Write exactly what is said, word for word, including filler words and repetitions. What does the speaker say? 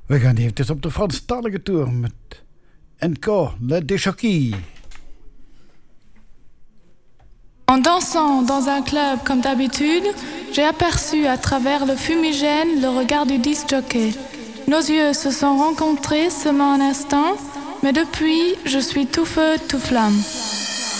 We gaan eventjes op de Franstalige tour met Encore Le Déchoquis. En dansant dans un club comme d'habitude, j'ai aperçu à travers le fumigène le regard du disc-jockey. Nos yeux se sont rencontrés seulement un instant, mais depuis, je suis tout feu, tout flamme.